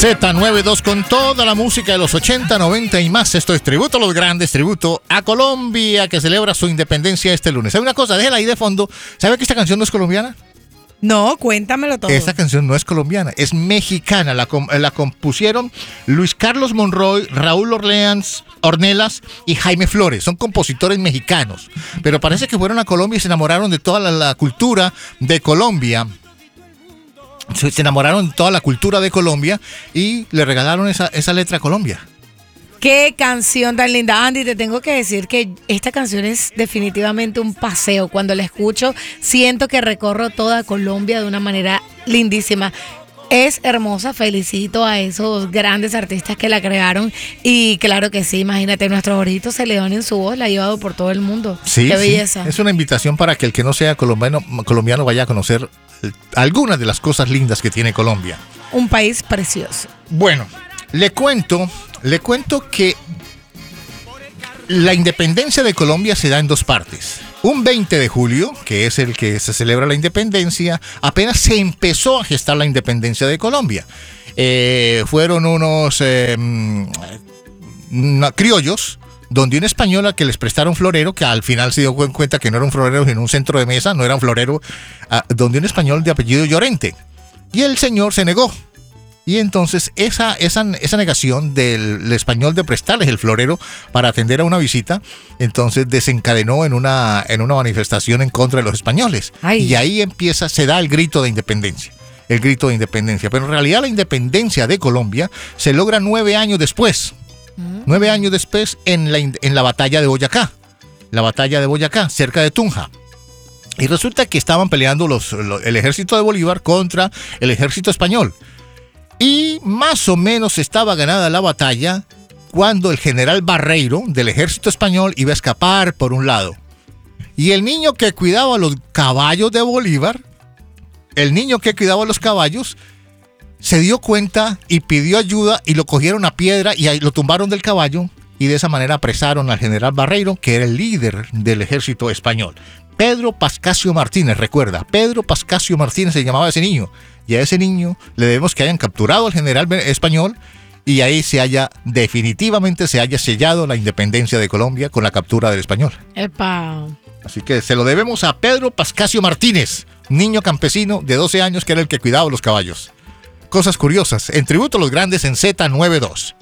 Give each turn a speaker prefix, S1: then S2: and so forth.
S1: Z92 con toda la música de los 80, 90 y más. Esto es Tributo a los Grandes, tributo a Colombia, que celebra su independencia este lunes. ¿Sabe una cosa? Déjela ahí de fondo. ¿Sabe que esta canción no es colombiana?
S2: No, cuéntamelo todo.
S1: Esta canción no es colombiana, es mexicana. La compusieron Luis Carlos Monroy, Raúl Ornelas y Jaime Flores. Son compositores mexicanos. Pero parece que fueron a Colombia y se enamoraron de toda la cultura de Colombia. Se enamoraron de toda la cultura de Colombia y le regalaron esa letra a Colombia.
S2: Qué canción tan linda. Andy, te tengo que decir que esta canción es definitivamente un paseo. Cuando la escucho, siento que recorro toda Colombia de una manera lindísima. Es hermosa, felicito a esos grandes artistas que la crearon. Y claro que sí, imagínate, nuestro Jorgito Celedón en su voz la ha llevado por todo el mundo.
S1: Sí,
S2: qué belleza.
S1: Sí. Es una invitación para que el que no sea colombiano vaya a conocer algunas de las cosas lindas que tiene Colombia.
S2: Un país precioso.
S1: Bueno, le cuento que la independencia de Colombia se da en dos partes. Un 20 de julio, que es el que se celebra la independencia, apenas se empezó a gestar la independencia de Colombia. Fueron unos criollos, donde un español al que les prestaron florero, que al final se dio cuenta que no era un florero sino un centro de mesa, no era un florero, donde un español de apellido Llorente. Y el señor se negó. Y entonces esa negación del español de prestarles el florero para atender a una visita, entonces desencadenó en una manifestación en contra de los españoles. Ay. Y ahí se da el grito de independencia. El grito de independencia. Pero en realidad la independencia de Colombia se logra 9 años después. 9 años después en la batalla de Boyacá. La batalla de Boyacá, cerca de Tunja. Y resulta que estaban peleando el ejército de Bolívar contra el ejército español. Y más o menos estaba ganada la batalla cuando el general Barreiro del ejército español iba a escapar por un lado. Y el niño que cuidaba los caballos de Bolívar, se dio cuenta y pidió ayuda y lo cogieron a piedra y lo tumbaron del caballo y de esa manera apresaron al general Barreiro, que era el líder del ejército español. Pedro Pascasio Martínez, recuerda, Pedro Pascasio Martínez se llamaba ese niño. Y a ese niño le debemos que hayan capturado al general español y ahí definitivamente se haya sellado la independencia de Colombia con la captura del español.
S2: ¡Epa!
S1: Así que se lo debemos a Pedro Pascasio Martínez, niño campesino de 12 años que era el que cuidaba los caballos. Cosas curiosas, en Tributo a los Grandes en Z92.